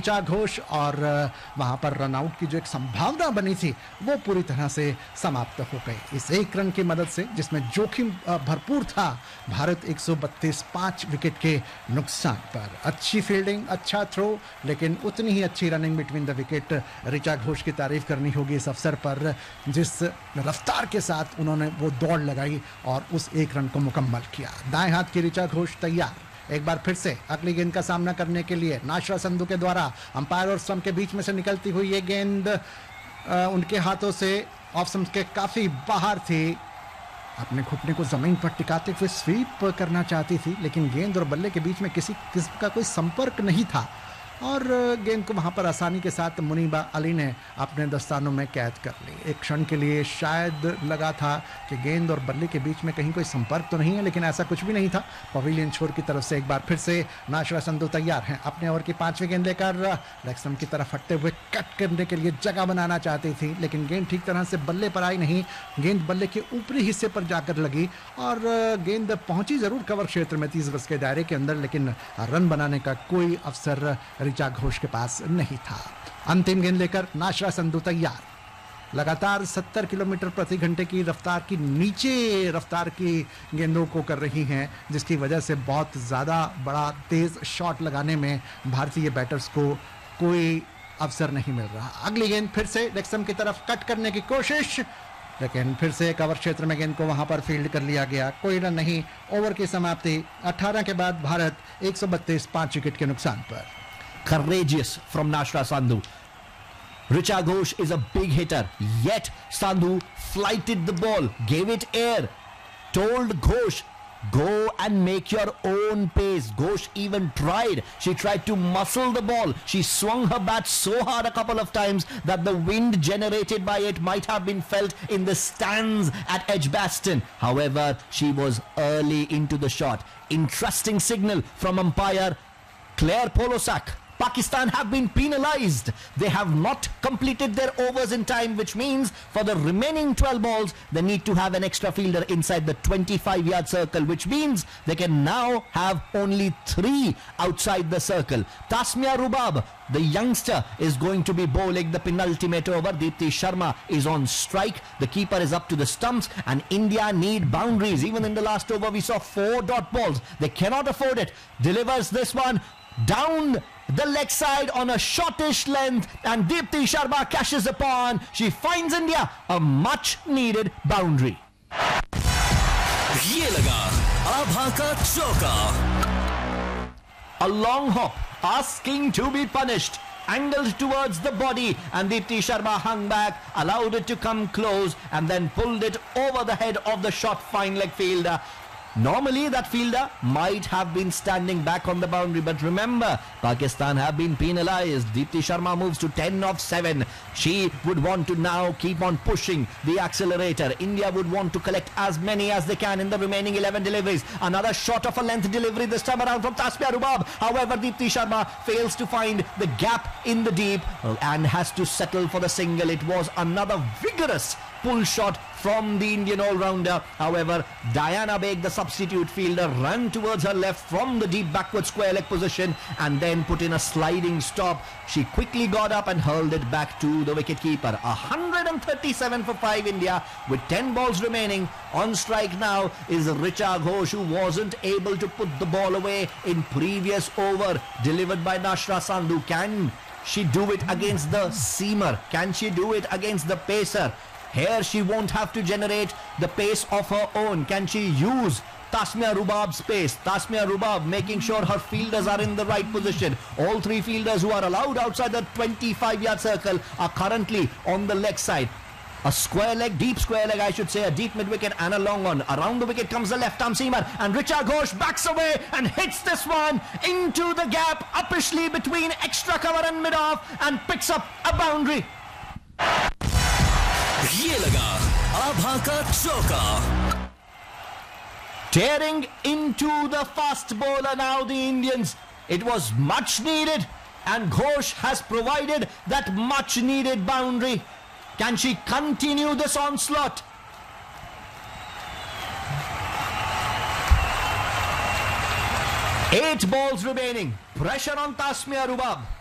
ऋचा घोष और वहां पर रनआउट की जो एक संभावना बनी थी वो पूरी तरह से समाप्त हो गई इस एक रन की मदद से, जिसमें जोखिम भरपूर था। भारत 132 5 विकेट के नुकसान पर। अच्छी फील्डिंग, अच्छा थ्रो, लेकिन उतनी ही अच्छी running between the wicket. Richa Ghosh की तारीफ करनी होगी इस अवसर पर, जिस रफ्तार के साथ उन्होंने वो दौड़ लगाई और उस एक रन को मुकम्मल किया। दाएं हाथ की ऋचा घोष तैयार एक बार फिर से अगली गेंद का सामना करने के लिए। नाशरा संधू के द्वारा अंपायर और स्टंप के बीच में से निकलती हुई ये गेंद उनके हाथों से ऑफ स्टंप के काफी बाहर थी। अपने घुटने को जमीन पर टिकाते हुए स्वीप करना चाहती थी, लेकिन गेंद और बल्ले के बीच में किसी किस्म का कोई संपर्क नहीं था और गेंद को वहां पर आसानी के साथ मुनीबा अली ने अपने दस्तानों में कैद कर ली। एक क्षण के लिए शायद लगा था कि गेंद और बल्ले के बीच में कहीं कोई संपर्क तो नहीं है, लेकिन ऐसा कुछ भी नहीं था। पवेलियन छोर की तरफ से एक बार फिर से नाशरा संधू तैयार हैं अपने ओवर की 5वीं गेंद लेकर। लेग स्टंप की तरफ हटते हुए कट करने के लिए जगह बनाना चाहती थी, लेकिन गेंद ठीक तरह से बल्ले पर आई नहीं। गेंद बल्ले के ऊपरी हिस्से पर जाकर लगी और गेंद पहुंची जरूर कवर क्षेत्र में 30 गज के दायरे के अंदर, लेकिन रन बनाने का कोई अवसर ऋचा घोष के पास नहीं था। अंतिम गेंद लेकर नाशरा संधू तैयार। लगातार 70 किलोमीटर प्रति घंटे की रफ्तार की नीचे रफ्तार की गेंदों को कर रही हैं, जिसकी वजह से बहुत ज़्यादा बड़ा तेज शॉट लगाने में भारतीय बैटर्स को कोई अवसर नहीं मिल रहा। अगली गेंद फिर से लेग स्टंप की तरफ कट करने की कोशिश, लेकिन फिर से कवर क्षेत्र में गेंद को वहां पर फील्ड कर लिया गया। कोई रन नहीं। ओवर की समाप्ति 18 के बाद भारत 132 5 विकेट के नुकसान पर। Courageous from Nashra Sandhu. Richa Ghosh is a big hitter, yet Sandhu flighted the ball, gave it air, told Ghosh, go and make your own pace. Ghosh even tried. She tried to muscle the ball. She swung her bat so hard a couple of times that the wind generated by it might have been felt in the stands at Edgbaston. However, she was early into the shot. Interesting signal from umpire Claire Polosak. Pakistan have been penalized. They have not completed their overs in time, which means for the remaining 12 balls, they need to have an extra fielder inside the 25-yard circle, which means they can now have only 3 outside the circle. Tasmia Rubab, the youngster, is going to be bowling the penultimate over. Deepti Sharma is on strike. The keeper is up to the stumps, and India need boundaries. Even in the last over, we saw 4 dot balls. They cannot afford it. Delivers this one down the leg side on a shortish length, and Deepti Sharma cashes upon. She finds India a much needed boundary. ये लगा आभा का चौका. A long hop, asking to be punished, angled towards the body, and Deepti Sharma hung back, allowed it to come close, and then pulled it over the head of the short fine leg fielder. Normally that fielder might have been standing back on the boundary, but remember, Pakistan have been penalized. Deepti Sharma moves to 10 of 7. She would want to now keep on pushing the accelerator. India would want to collect as many as they can in the remaining 11 deliveries. Another short of a length delivery this time around from Tasmia Rubab. However, Deepti Sharma fails to find the gap in the deep and has to settle for the single. It was another vigorous pull shot from the Indian all-rounder. However, Diana Baig, the substitute fielder, ran towards her left from the deep backward square leg position and then put in a sliding stop. She quickly got up and hurled it back to the wicket-keeper. 137 for 5 India with 10 balls remaining. On strike now is Richa Ghosh, who wasn't able to put the ball away in previous over delivered by Nashra Sandhu. Can she do it against the seamer? Can she do it against the pacer? Here she won't have to generate the pace of her own. Can she use Tasmia Rubab's pace? Tasmia Rubab making sure her fielders are in the right position. All 3 fielders who are allowed outside the 25-yard circle are currently on the leg side. A square leg, deep square leg I should say, a deep mid-wicket and a long one. Around the wicket comes the left-arm seamer, and Richa Ghosh backs away and hits this one into the gap uppishly between extra cover and mid-off and picks up a boundary. ये लगा आभा का चौका. Tearing into the fast bowler now, the Indians. It was much needed, and Ghosh has provided that much needed boundary. Can she continue this onslaught? Eight balls remaining. Pressure on Tasmia Rubab.